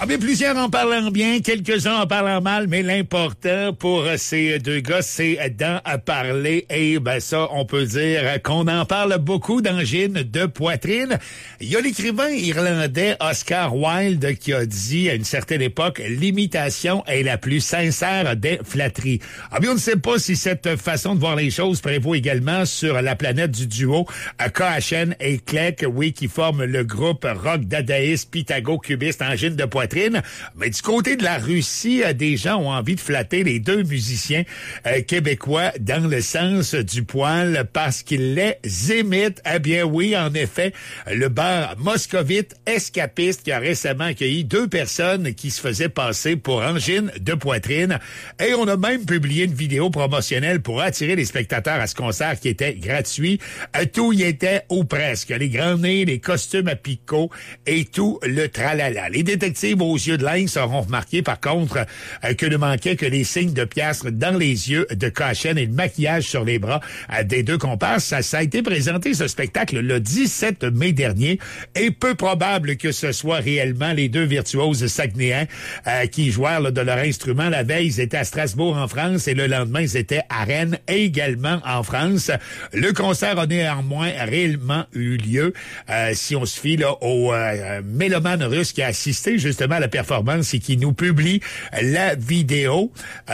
Ah bien, plusieurs en parlant bien, quelques-uns en parlant mal, mais l'important pour ces deux gars, c'est d'en parler. Et ben ça, on peut dire qu'on en parle beaucoup d'angine de poitrine. Il y a l'écrivain irlandais Oscar Wilde qui a dit à une certaine époque, l'imitation est la plus sincère des flatteries. Ah bien, on ne sait pas si cette façon de voir les choses prévaut également sur la planète du duo KHN et Clegg, oui, qui forment le groupe rock dadaïste pythago-cubiste angine de poitrine. Mais du côté de la Russie, des gens ont envie de flatter les deux musiciens québécois dans le sens du poil parce qu'ils les imitent. Eh bien oui, en effet, le bar moscovite escapiste qui a récemment accueilli deux personnes qui se faisaient passer pour angine de poitrine. Et on a même publié une vidéo promotionnelle pour attirer les spectateurs à ce concert qui était gratuit. Tout y était ou presque. Les grands nez, les costumes à picot et tout le tralala. Les détectives aux yeux de lynx auront remarqué, par contre, que ne manquaient que les signes de piastres dans les yeux de KHN et le maquillage sur les bras des deux comparses. Ça a été présenté, ce spectacle, le 17 mai dernier, et peu probable que ce soit réellement les deux virtuoses saguenayens qui jouèrent de leur instrument. La veille, ils étaient à Strasbourg, en France, et le lendemain, ils étaient à Rennes, également en France. Le concert a néanmoins réellement eu lieu, si on se fie là, au mélomane russe qui a assisté justement à la performance et qui nous publie la vidéo.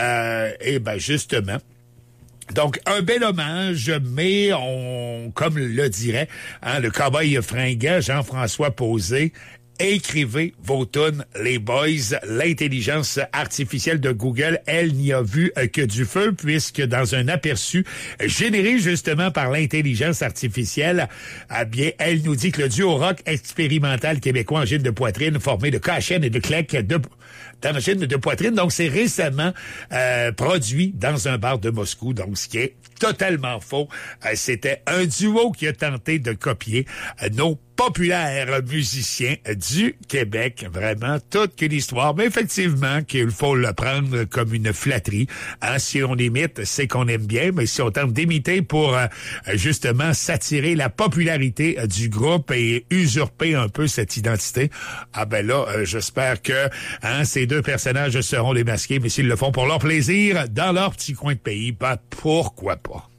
Et ben justement, donc, un bel hommage, mais comme le dirait le cow-boy fringant Jean-François Posé, écrivez vos tunes, les boys. L'intelligence artificielle de Google, elle n'y a vu que du feu, puisque dans un aperçu généré justement par l'intelligence artificielle, eh bien, elle nous dit que le duo rock expérimental québécois angine de poitrine, formé de KHN et de Clegg d'angine de poitrine, donc c'est récemment produit dans un bar de Moscou, donc ce qui est totalement faux. C'était un duo qui a tenté de copier nos populaires musiciens du Québec. Vraiment, toute qu'une histoire. Mais effectivement, qu'il faut le prendre comme une flatterie. Si on imite, c'est qu'on aime bien, mais si on tente d'imiter pour justement s'attirer la popularité du groupe et usurper un peu cette identité, ah ben là, j'espère que ces deux personnages seront démasqués, mais s'ils le font pour leur plaisir, dans leur petit coin de pays, ben pourquoi pas.